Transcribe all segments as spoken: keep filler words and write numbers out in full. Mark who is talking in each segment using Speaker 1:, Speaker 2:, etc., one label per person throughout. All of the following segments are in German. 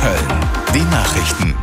Speaker 1: Köln. Die Nachrichten.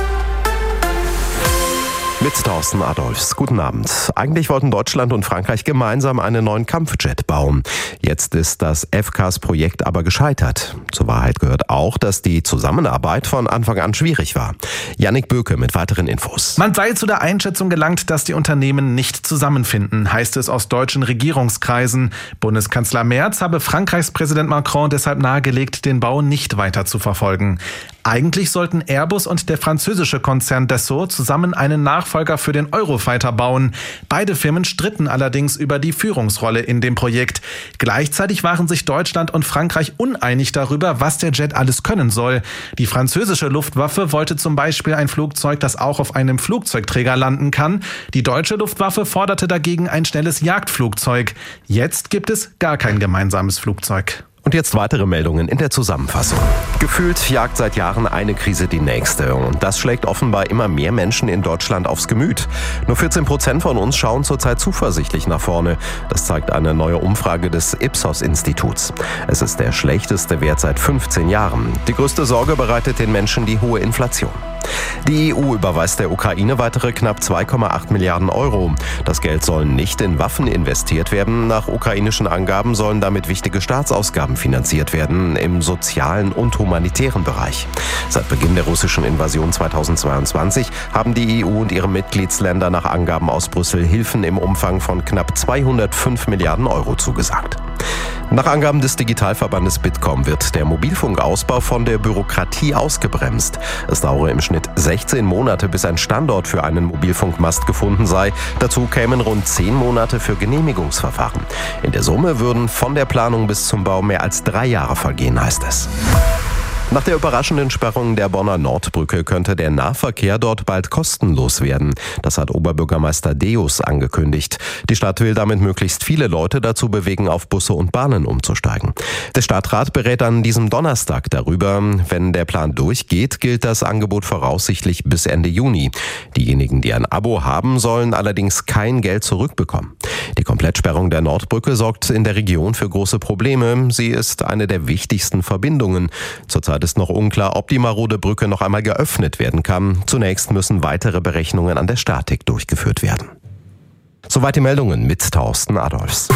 Speaker 2: Mit Thorsten Adolfs. Guten Abend. Eigentlich wollten Deutschland und Frankreich gemeinsam einen neuen Kampfjet bauen. Jetzt ist das F C A S-Projekt aber gescheitert. Zur Wahrheit gehört auch, dass die Zusammenarbeit von Anfang an schwierig war. Yannick Böke mit weiteren Infos.
Speaker 3: Man sei zu der Einschätzung gelangt, dass die Unternehmen nicht zusammenfinden, heißt es aus deutschen Regierungskreisen. Bundeskanzler Merz habe Frankreichs Präsident Macron deshalb nahegelegt, den Bau nicht weiter zu verfolgen. Eigentlich sollten Airbus und der französische Konzern Dassault zusammen einen Nachfolger für den Eurofighter bauen. Beide Firmen stritten allerdings über die Führungsrolle in dem Projekt. Gleichzeitig waren sich Deutschland und Frankreich uneinig darüber, was der Jet alles können soll. Die französische Luftwaffe wollte zum Beispiel ein Flugzeug, das auch auf einem Flugzeugträger landen kann. Die deutsche Luftwaffe forderte dagegen ein schnelles Jagdflugzeug. Jetzt gibt es gar kein gemeinsames Flugzeug.
Speaker 2: Und jetzt weitere Meldungen in der Zusammenfassung. Gefühlt jagt seit Jahren eine Krise die nächste. Und das schlägt offenbar immer mehr Menschen in Deutschland aufs Gemüt. Nur vierzehn Prozent von uns schauen zurzeit zuversichtlich nach vorne. Das zeigt eine neue Umfrage des Ipsos-Instituts. Es ist der schlechteste Wert seit fünfzehn Jahren. Die größte Sorge bereitet den Menschen die hohe Inflation. Die E U überweist der Ukraine weitere knapp zwei Komma acht Milliarden Euro. Das Geld soll nicht in Waffen investiert werden. Nach ukrainischen Angaben sollen damit wichtige Staatsausgaben finanziert werden im sozialen und humanitären Bereich. Seit Beginn der russischen Invasion zweitausendzweiundzwanzig haben die E U und ihre Mitgliedsländer nach Angaben aus Brüssel Hilfen im Umfang von knapp zweihundertfünf Milliarden Euro zugesagt. Nach Angaben des Digitalverbandes Bitkom wird der Mobilfunkausbau von der Bürokratie ausgebremst. Es dauere im Schnitt sechzehn Monate, bis ein Standort für einen Mobilfunkmast gefunden sei. Dazu kämen rund zehn Monate für Genehmigungsverfahren. In der Summe würden von der Planung bis zum Bau mehr als drei Jahre vergehen, heißt es. Nach der überraschenden Sperrung der Bonner Nordbrücke könnte der Nahverkehr dort bald kostenlos werden. Das hat Oberbürgermeister Deus angekündigt. Die Stadt will damit möglichst viele Leute dazu bewegen, auf Busse und Bahnen umzusteigen. Der Stadtrat berät an diesem Donnerstag darüber. Wenn der Plan durchgeht, gilt das Angebot voraussichtlich bis Ende Juni. Diejenigen, die ein Abo haben, sollen allerdings kein Geld zurückbekommen. Die Komplettsperrung der Nordbrücke sorgt in der Region für große Probleme. Sie ist eine der wichtigsten Verbindungen. Zurzeit ist noch unklar, ob die marode Brücke noch einmal geöffnet werden kann. Zunächst müssen weitere Berechnungen an der Statik durchgeführt werden. Soweit die Meldungen mit Thorsten Adolfs.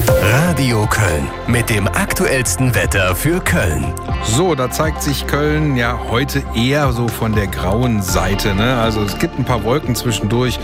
Speaker 1: Radio Köln mit dem aktuellsten Wetter für Köln.
Speaker 4: So, da zeigt sich Köln ja heute eher so von der grauen Seite, ne? Also es gibt ein paar Wolken zwischendurch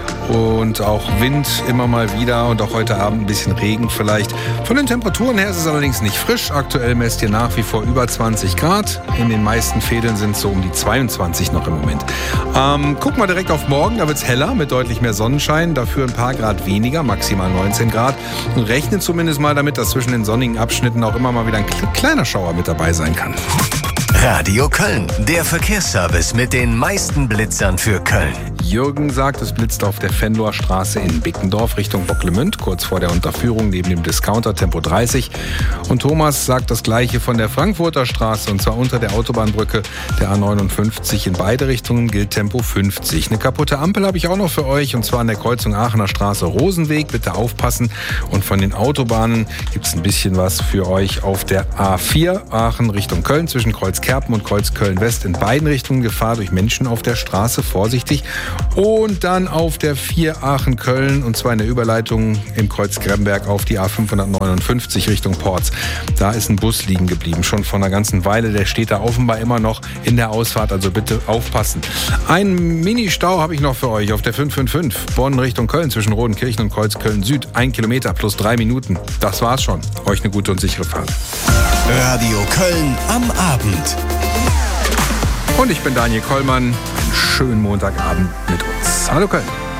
Speaker 4: und auch Wind immer mal wieder und auch heute Abend ein bisschen Regen vielleicht. Von den Temperaturen her ist es allerdings nicht frisch. Aktuell messt ihr nach wie vor über zwanzig Grad. In den meisten Fädeln sind es so um die zweiundzwanzig noch im Moment. Ähm, guck mal direkt auf morgen, da wird es heller mit deutlich mehr Sonnenschein. Dafür ein paar Grad weniger, maximal neunzehn Grad. Und rechnet zumindest mal damit, dass zwischen den sonnigen Abschnitten auch immer mal wieder ein kleiner Schauer mit dabei sein kann.
Speaker 1: Radio Köln, der Verkehrsservice mit den meisten Blitzern für Köln.
Speaker 4: Jürgen sagt, es blitzt auf der Venloer Straße in Bickendorf Richtung Bocklemünd, kurz vor der Unterführung neben dem Discounter Tempo dreißig. Und Thomas sagt das Gleiche von der Frankfurter Straße, und zwar unter der Autobahnbrücke der A neunundfünfzig. In beide Richtungen gilt Tempo fünfzig. Eine kaputte Ampel habe ich auch noch für euch, und zwar an der Kreuzung Aachener Straße Rosenweg. Bitte aufpassen. Und von den Autobahnen gibt es ein bisschen was für euch auf der A vier Aachen Richtung Köln zwischen Kreuzkerpen und Kreuz Köln-West. In beiden Richtungen Gefahr durch Menschen auf der Straße. Vorsichtig. Und dann auf der vier Aachen-Köln, und zwar in der Überleitung im Kreuz Gremberg auf die A fünfhundertneunundfünfzig Richtung Porz. Da ist ein Bus liegen geblieben, schon vor einer ganzen Weile. Der steht da offenbar immer noch in der Ausfahrt, also bitte aufpassen. Einen Mini-Stau habe ich noch für euch auf der fünf fünf fünf Bonn Richtung Köln zwischen Rodenkirchen und Kreuz Köln-Süd. Ein Kilometer plus drei Minuten. Das war's schon. Euch eine gute und sichere Fahrt.
Speaker 1: Radio Köln am Abend.
Speaker 4: Und ich bin Daniel Kollmann. Einen schönen Montagabend mit uns. Hallo Köln.